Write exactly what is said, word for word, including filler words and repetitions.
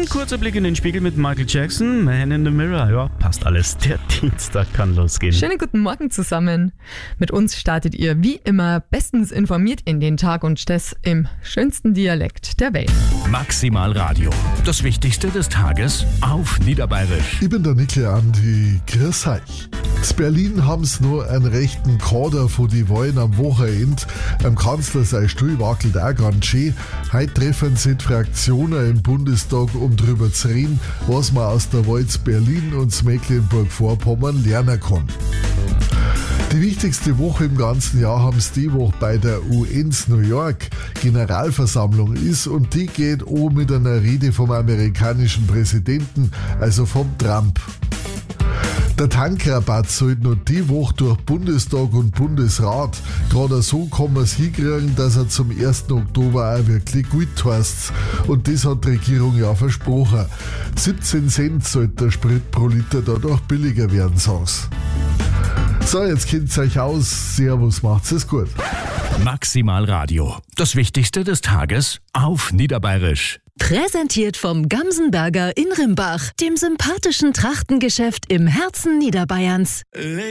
Ein kurzer Blick in den Spiegel mit Michael Jackson, Man in the Mirror. Ja, passt alles. Der Dienstag kann losgehen. Schönen guten Morgen zusammen. Mit uns startet ihr wie immer bestens informiert in den Tag und das im schönsten Dialekt der Welt. Maximal Radio. Das Wichtigste des Tages auf Niederbayerisch. Ich bin der Nickel Andi. Grüß euch. In Berlin haben sie nur einen rechten Kader von die Wahlen am Wochenende. Am Kanzler sein Stuhl wackelt auch ganz schön. Heute treffen sich die Fraktionen im Bundestag, um darüber zu reden, was man aus der Wahl zu Berlin und Mecklenburg-Vorpommern lernen kann. Die wichtigste Woche im ganzen Jahr haben sie die Woche bei der U N New York. Generalversammlung ist und die geht auch mit einer Rede vom amerikanischen Präsidenten, also vom Trump. Der Tankrabatt sollte noch die Woche durch Bundestag und Bundesrat. Gerade so kann man es hinkriegen, dass er zum ersten Oktober auch wirklich gut heißt. Und das hat die Regierung ja versprochen. siebzehn Cent sollte der Sprit pro Liter dadurch billiger werden, sagen sie. So, jetzt kennt ihr euch aus. Servus, macht's es gut. Maximal Radio. Das Wichtigste des Tages auf Niederbayerisch. Präsentiert vom Gamsenberger in Rimbach, dem sympathischen Trachtengeschäft im Herzen Niederbayerns.